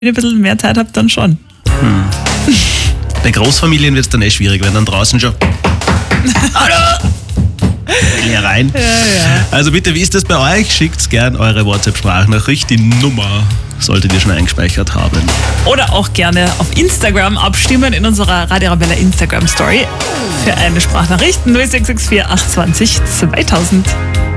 Wenn ihr ein bisschen mehr Zeit habt, dann schon. Bei Großfamilien wird es dann schwierig, wenn dann draußen schon Hallo! Herein. Ja. Also bitte, wie ist das bei euch? Schickt gern eure WhatsApp-Sprachnachricht. Die Nummer solltet ihr schon eingespeichert haben. Oder auch gerne auf Instagram abstimmen in unserer Radio Arabella Instagram-Story für eine Sprachnachricht 0664 820 2000.